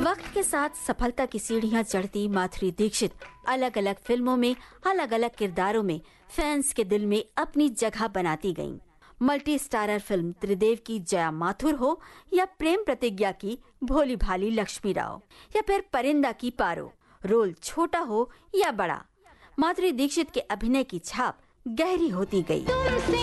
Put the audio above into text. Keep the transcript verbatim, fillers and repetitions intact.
वक्त के साथ सफलता की सीढ़ियां चढ़ती माधुरी दीक्षित अलग अलग फिल्मों में अलग अलग किरदारों में फैंस के दिल में अपनी जगह बनाती गईं। मल्टी स्टारर फिल्म त्रिदेव की जया माथुर हो या प्रेम प्रतिज्ञा की भोली भाली लक्ष्मी राव या फिर परिंदा की पारो, रोल छोटा हो या बड़ा, माधुरी दीक्षित के अभिनय की छाप गहरी होती गई।